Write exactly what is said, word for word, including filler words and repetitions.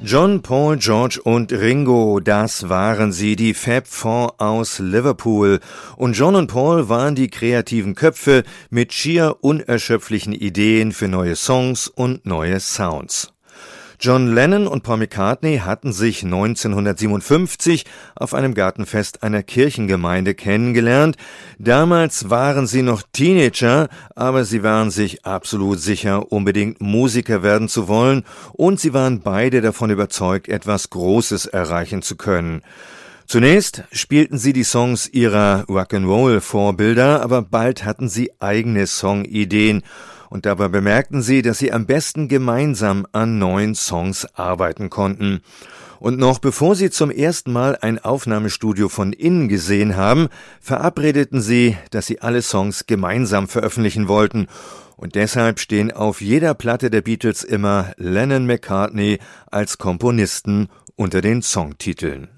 John, Paul, George und Ringo, das waren sie, die Fab Four aus Liverpool. Und John und Paul waren die kreativen Köpfe mit schier unerschöpflichen Ideen für neue Songs und neue Sounds. John Lennon und Paul McCartney hatten sich neunzehnhundertsiebenundfünfzig auf einem Gartenfest einer Kirchengemeinde kennengelernt. Damals waren sie noch Teenager, aber sie waren sich absolut sicher, unbedingt Musiker werden zu wollen, und sie waren beide davon überzeugt, etwas Großes erreichen zu können. Zunächst spielten sie die Songs ihrer Rock'n'Roll-Vorbilder, aber bald hatten sie eigene Songideen. Und dabei bemerkten sie, dass sie am besten gemeinsam an neuen Songs arbeiten konnten. Und noch bevor sie zum ersten Mal ein Aufnahmestudio von innen gesehen haben, verabredeten sie, dass sie alle Songs gemeinsam veröffentlichen wollten. Und deshalb stehen auf jeder Platte der Beatles immer Lennon-McCartney als Komponisten unter den Songtiteln.